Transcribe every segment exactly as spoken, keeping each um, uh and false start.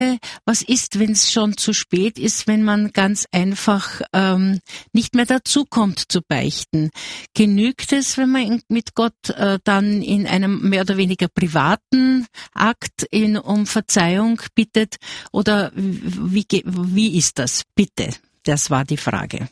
was ist, wenn es schon zu spät ist, wenn man ganz einfach ähm, nicht mehr dazu kommt zu beichten? Genügt es, wenn man mit Gott äh, dann in einem mehr oder weniger privaten Akt in, um Verzeihung bittet? Oder wie, wie ist das? Bitte, das war die Frage.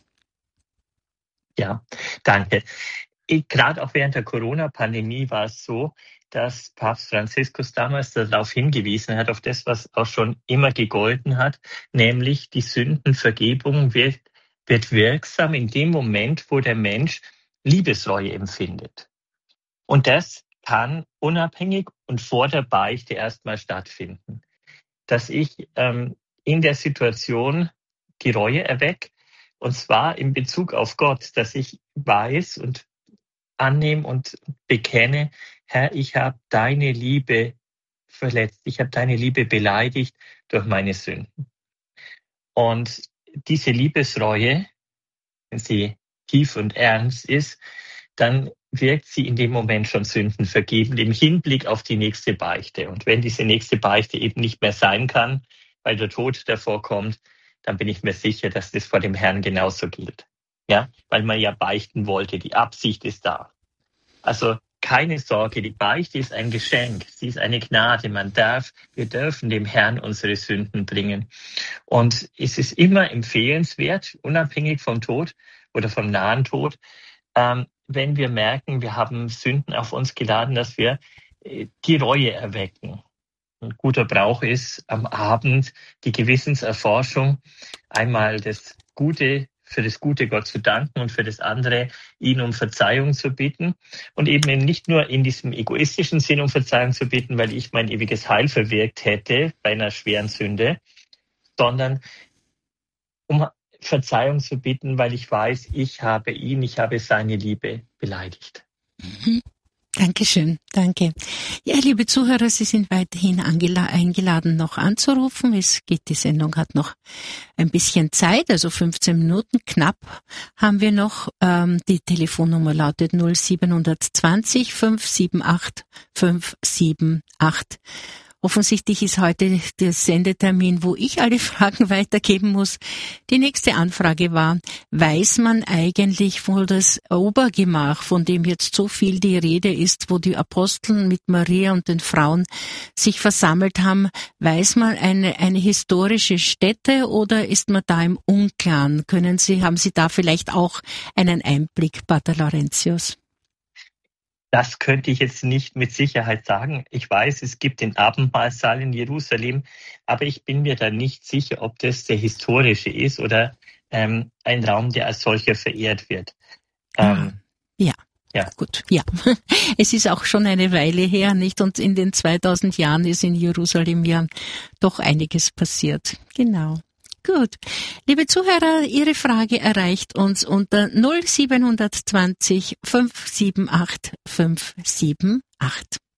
Ja, danke. Gerade auch während der Corona-Pandemie war es so, dass Papst Franziskus damals darauf hingewiesen hat, auf das, was auch schon immer gegolten hat, nämlich die Sündenvergebung wird, wird wirksam in dem Moment, wo der Mensch Liebesreue empfindet. Und das kann unabhängig und vor der Beichte erstmal stattfinden. Dass ich ähm, in der Situation die Reue erwecke, und zwar in Bezug auf Gott, dass ich weiß und annehme und bekenne, Herr, ich habe deine Liebe verletzt, ich habe deine Liebe beleidigt durch meine Sünden. Und diese Liebesreue, wenn sie tief und ernst ist, dann wirkt sie in dem Moment schon sündenvergebend im Hinblick auf die nächste Beichte. Und wenn diese nächste Beichte eben nicht mehr sein kann, weil der Tod davor kommt, dann bin ich mir sicher, dass das vor dem Herrn genauso gilt. Ja, weil man ja beichten wollte, die Absicht ist da. Also keine Sorge, die Beichte ist ein Geschenk, sie ist eine Gnade. Man darf, wir dürfen dem Herrn unsere Sünden bringen. Und es ist immer empfehlenswert, unabhängig vom Tod oder vom nahen Tod, ähm, wenn wir merken, wir haben Sünden auf uns geladen, dass wir äh, die Reue erwecken. Ein guter Brauch ist am Abend die Gewissenserforschung, einmal das Gute, für das Gute Gott zu danken und für das andere ihn um Verzeihung zu bitten und eben nicht nur in diesem egoistischen Sinn um Verzeihung zu bitten, weil ich mein ewiges Heil verwirkt hätte bei einer schweren Sünde, sondern um Verzeihung zu bitten, weil ich weiß, ich habe ihn, ich habe seine Liebe beleidigt. Mhm. Dankeschön, danke. Ja, liebe Zuhörer, Sie sind weiterhin angela- eingeladen, noch anzurufen. Es geht, die Sendung hat noch ein bisschen Zeit, also fünfzehn Minuten knapp haben wir noch. Ähm, die Telefonnummer lautet null sieben zwei null fünf sieben acht fünf sieben acht. Offensichtlich ist heute der Sendetermin, wo ich alle Fragen weitergeben muss. Die nächste Anfrage war, weiß man eigentlich, wo das Obergemach, von dem jetzt so viel die Rede ist, wo die Apostel mit Maria und den Frauen sich versammelt haben, weiß man eine, eine historische Stätte oder ist man da im Unklaren? Können Sie, haben Sie da vielleicht auch einen Einblick, Pater Laurentius? Das könnte ich jetzt nicht mit Sicherheit sagen. Ich weiß, es gibt den Abendmahlsaal in Jerusalem, aber ich bin mir da nicht sicher, ob das der historische ist oder ähm, ein Raum, der als solcher verehrt wird. Ähm, ja. Ja. Gut, ja. Es ist auch schon eine Weile her, nicht? Und in den zweitausend Jahren ist in Jerusalem ja doch einiges passiert. Genau. Gut. Liebe Zuhörer, Ihre Frage erreicht uns unter null sieben zwei null fünf sieben acht fünf sieben acht.